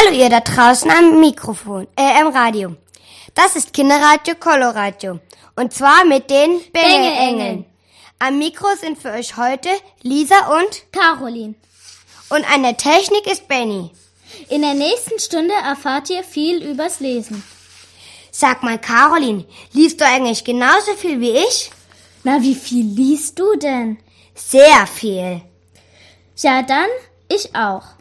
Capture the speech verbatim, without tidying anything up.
Hallo ihr da draußen am Mikrofon, äh, am Radio. Das ist Kinderradio Coloradio. Und zwar mit den Benge-Engeln. Am Mikro sind für euch heute Lisa und Caroline. Und an der Technik ist Benny. In der nächsten Stunde erfahrt ihr viel übers Lesen. Sag mal, Caroline, liest du eigentlich genauso viel wie ich? Na, wie viel liest du denn? Sehr viel. Ja, dann ich auch.